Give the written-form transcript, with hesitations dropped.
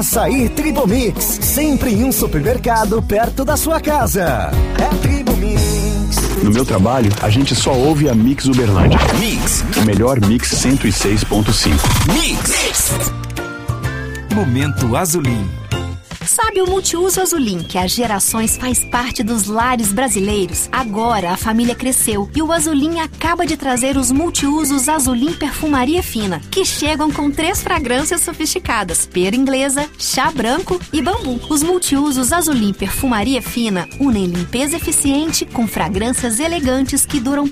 Açaí Tribomix, sempre em um supermercado perto da sua casa. É Tribomix. No meu trabalho, a gente só ouve a Mix Uberlândia. Mix. O melhor Mix 106.5. Mix. Momento Azulim. Sabe o multiuso Azulim, que há gerações faz parte dos lares brasileiros? Agora a família cresceu e o Azulim acaba de trazer os multiusos Azulim Perfumaria Fina, que chegam com 3 fragrâncias sofisticadas: pera inglesa, chá branco e bambu. Os multiusos Azulim Perfumaria Fina unem limpeza eficiente com fragrâncias elegantes que duram